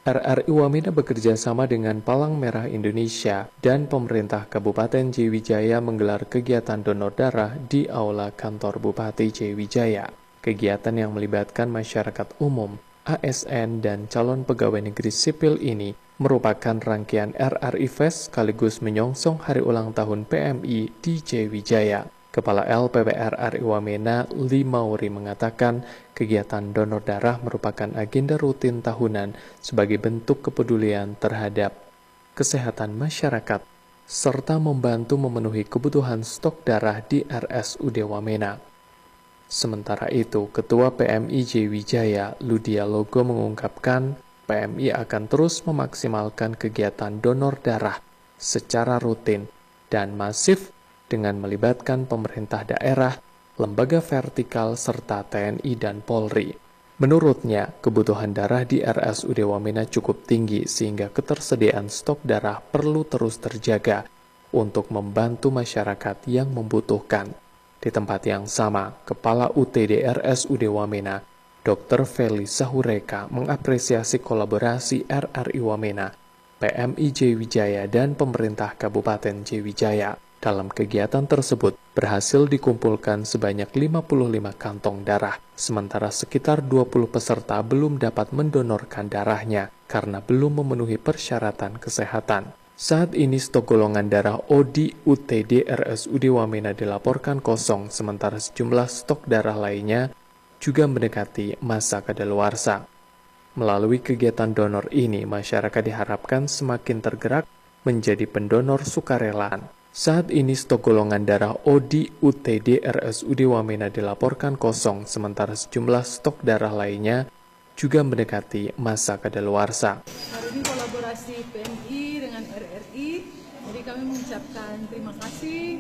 RRI Wamena bekerja sama dengan Palang Merah Indonesia dan pemerintah Kabupaten Jayawijaya menggelar kegiatan donor darah di Aula Kantor Bupati Jayawijaya. Kegiatan yang melibatkan masyarakat umum, ASN, dan calon pegawai negeri sipil ini merupakan rangkaian RRI Fest sekaligus menyongsong hari ulang tahun PMI di Jayawijaya. Kepala LPP RRI Wamena, Limauri, mengatakan kegiatan donor darah merupakan agenda rutin tahunan sebagai bentuk kepedulian terhadap kesehatan masyarakat, serta membantu memenuhi kebutuhan stok darah di RSUD Wamena. Sementara itu, Ketua PMI Jayawijaya, Ludia Logo, mengungkapkan PMI akan terus memaksimalkan kegiatan donor darah secara rutin dan masif dengan melibatkan pemerintah daerah, lembaga vertikal, serta TNI dan Polri. Menurutnya, kebutuhan darah di RSUD Wamena cukup tinggi sehingga ketersediaan stok darah perlu terus terjaga untuk membantu masyarakat yang membutuhkan. Di tempat yang sama, Kepala UTD RSUD Wamena, Dr. Feli Sahureka, mengapresiasi kolaborasi RRI Wamena, PMI Jayawijaya, dan pemerintah Kabupaten Jayawijaya. Dalam kegiatan tersebut, berhasil dikumpulkan sebanyak 55 kantong darah, sementara sekitar 20 peserta belum dapat mendonorkan darahnya karena belum memenuhi persyaratan kesehatan. Saat ini stok golongan darah O di UTD RSUD Wamena dilaporkan kosong, sementara sejumlah stok darah lainnya juga mendekati masa kadaluarsa. Melalui kegiatan donor ini, masyarakat diharapkan semakin tergerak menjadi pendonor sukarela. Saat ini stok golongan darah O di UTD RSUD Wamena dilaporkan kosong, sementara sejumlah stok darah lainnya juga mendekati masa kadaluarsa. Hari ini kolaborasi PMI dengan RRI, jadi kami mengucapkan terima kasih